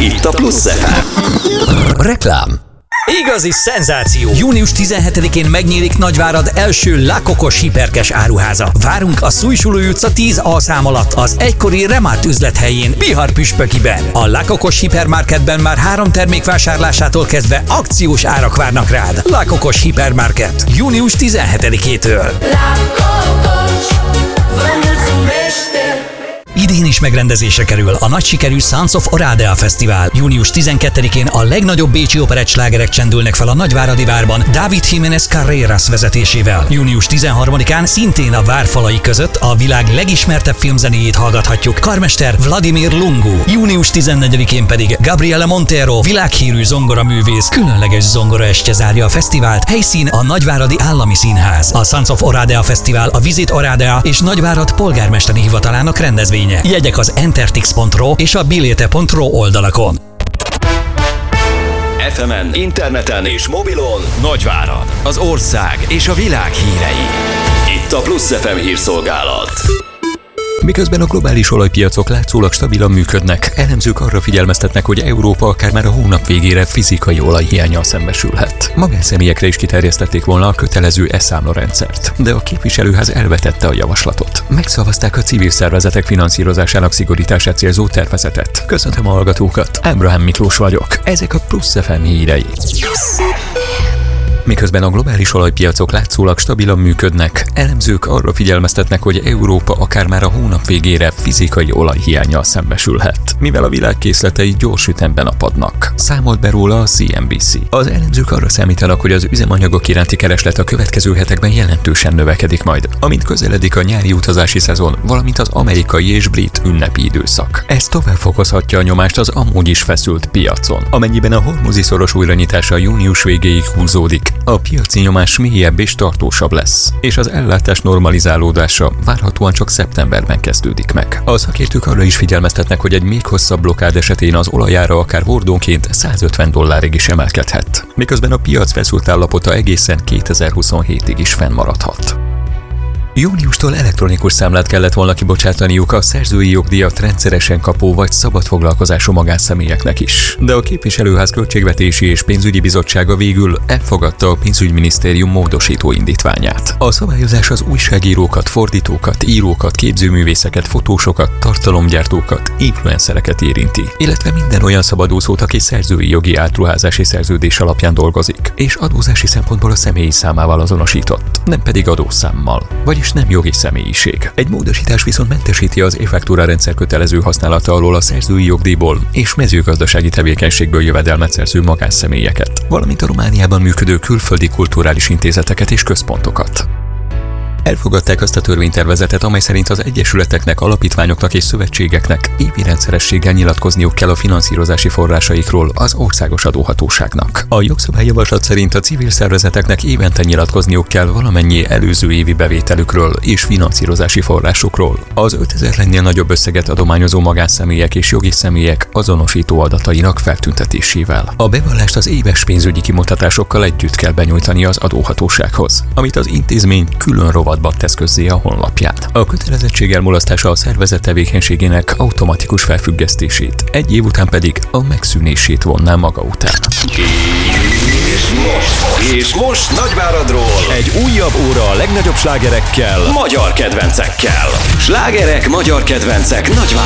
Itt a Plusz FM. Reklám. Igazi szenzáció! Június 17-én megnyílik Nagyvárad első Lakokos hiperkes áruháza. Várunk a Szújsulói utca 10A szám alatt az egykori Remárt üzlethelyén, Bihar püspökiben. A Lakokos hipermarketben már 3 termék vásárlásától kezdve akciós árak várnak rád. Lakokos hipermarket. Június 17-től. Lakokos, van mester. Idén is megrendezésre kerül a nagy sikerű Sons of Oradea Fesztivál. Június 12-én a legnagyobb bécsi operett slágerek csendülnek fel a Nagyváradi Várban David Jiménez Carreras vezetésével. Június 13-án szintén a várfalai között a világ legismertebb filmzenéjét hallgathatjuk, karmester Vladimir Lungu. Június 14-én pedig Gabriela Montero, világhírű zongoraművész, különleges zongoraestje zárja a fesztivált, helyszín a Nagyváradi Állami Színház. A Sons of Oradea Fesztivál a Visit Oradea és Nagyvárad polgármesteri hivatalának rendezvénye. Jegyek az entertix.ro és a bilete.ro oldalakon. FM-en, interneten és mobilon Nagyvárad, az ország és a világ hírei. Itt a Plusz FM hírszolgálat. Miközben a globális olajpiacok látszólag stabilan működnek, elemzők arra figyelmeztetnek, hogy Európa akár már a hónap végére fizikai olajhiánnyal szembesülhet. Magánszemélyekre is kiterjesztették volna a kötelező e-számlarendszert, de a képviselőház elvetette a javaslatot. Megszavazták a civil szervezetek finanszírozásának szigorítását célzó tervezetet. Köszöntöm a hallgatókat, Ábrahám Miklós vagyok. Ezek a Plusz FM hírei. Miközben a globális olajpiacok látszólag stabilan működnek, elemzők arra figyelmeztetnek, hogy Európa akár már a hónap végére fizikai olajhiánnyal szembesülhet, mivel a világ készletei gyors ütemben apadnak. Számolt be róla a CNBC. Az elemzők arra számítanak, hogy az üzemanyagok iránti kereslet a következő hetekben jelentősen növekedik majd, amint közeledik a nyári utazási szezon, valamint az amerikai és brit ünnepi időszak. Ez tovább fokozhatja a nyomást az amúgy is feszült piacon. Amennyiben a hormuzi szoros újranyitása június végéig húzódik, a piaci nyomás mélyebb és tartósabb lesz, és az ellátás normalizálódása várhatóan csak szeptemberben kezdődik meg. A szakértők arra is figyelmeztetnek, hogy egy még hosszabb blokkád esetén az olajára akár hordónként $150 is emelkedhet, miközben a piac feszült állapota egészen 2027-ig is fennmaradhat. Júniustól elektronikus számlát kellett volna kibocsátaniuk a szerzői jogdíjat rendszeresen kapó vagy szabad foglalkozású magánszemélyeknek is. De a képviselőház költségvetési és pénzügyi bizottsága végül elfogadta a pénzügyminisztérium módosító indítványát. A szabályozás az újságírókat, fordítókat, írókat, képzőművészeket, fotósokat, tartalomgyártókat, influencereket érinti, illetve minden olyan szabadúszót, aki szerzői jogi átruházási szerződés alapján dolgozik, és adózási szempontból a személyi számával azonosított, nem pedig adószámmal, vagyis nem jogi személyiség. Egy módosítás viszont mentesíti az e-faktúra rendszer kötelező használata alól a szerzői jogdíjból és mezőgazdasági tevékenységből jövedelmet szerző magánszemélyeket, valamint a Romániában működő külföldi kulturális intézeteket és központokat. Elfogadták azt a törvénytervezetet, amely szerint az egyesületeknek, alapítványoknak és szövetségeknek évi rendszerességgel nyilatkozniuk kell a finanszírozási forrásaikról az országos adóhatóságnak. A jogszabályjavaslat szerint a civil szervezeteknek évente nyilatkozniuk kell valamennyi előző évi bevételükről és finanszírozási forrásukról. Az 5000-nél nagyobb összeget adományozó magánszemélyek és jogi személyek azonosító adatainak feltüntetésével. A bevallást az éves pénzügyi kimutatásokkal együtt kell benyújtani az adóhatósághoz, amit az intézmény külön rovatban tesz közzé a honlapján. A kötelezettség elmulasztása a szervezet tevékenységének automatikus felfüggesztését, egy év után pedig a megszűnését vonná maga után. És most Nagyváradról egy újabb óra a legnagyobb slágerekkel, magyar kedvencekkel. Slágerek, magyar kedvencek Nagyváradról.